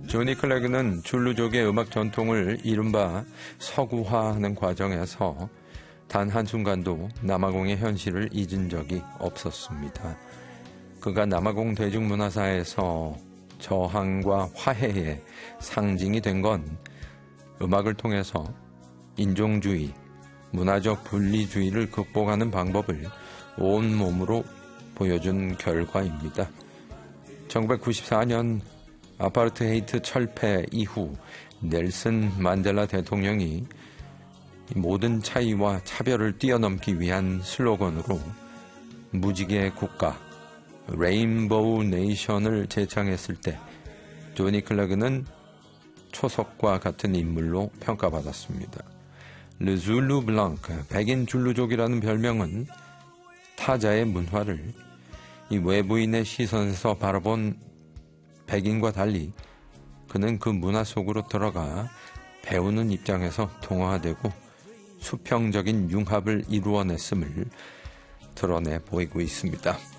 조니 클래그는 줄루족의 음악 전통을 이른바 서구화하는 과정에서 단 한순간도 남아공의 현실을 잊은 적이 없었습니다. 그가 남아공 대중문화사에서 저항과 화해의 상징이 된 건 음악을 통해서 인종주의, 문화적 분리주의를 극복하는 방법을 온몸으로 보여준 결과입니다. 1994년 아파르트헤이트 철폐 이후 넬슨 만델라 대통령이 모든 차이와 차별을 뛰어넘기 위한 슬로건으로 무지개 국가, 레인보우 네이션을 제창했을 때 조니 클래그는 초석과 같은 인물로 평가받았습니다. 르줄루 블랑크, 백인 줄루족이라는 별명은 타자의 문화를 이 외부인의 시선에서 바라본 백인과 달리 그는 그 문화 속으로 들어가 배우는 입장에서 동화되고 수평적인 융합을 이루어냈음을 드러내 보이고 있습니다.